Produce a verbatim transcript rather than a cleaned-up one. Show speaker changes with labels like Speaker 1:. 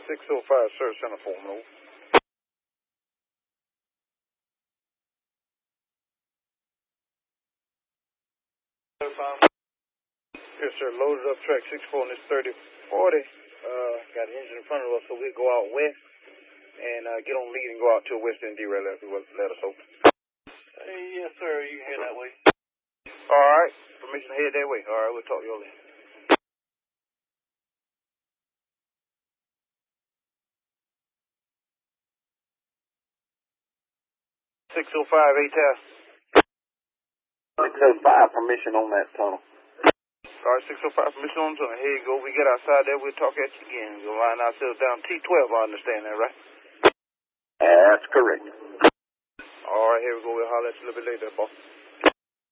Speaker 1: six oh five, Service Center, Foreman. Yes, sir. Loaded up track six four on this thirty forty. Uh, got an engine in front of us, so we'll go out west and uh, get on lead and go out to a west end derail if you will let us open.
Speaker 2: Hey, yes, sir. You can head that way.
Speaker 1: All right. Permission to head that way. All right, we'll talk to you later. six oh five, A-Task.
Speaker 3: six oh five, permission on that tunnel.
Speaker 1: All right, six oh five, permission on the tunnel. Here you go. We get outside there, we'll talk at you again. We'll line ourselves down T twelve, I understand that, right?
Speaker 3: That's correct.
Speaker 1: All right, here we go. We'll holler at you a little bit later, boss.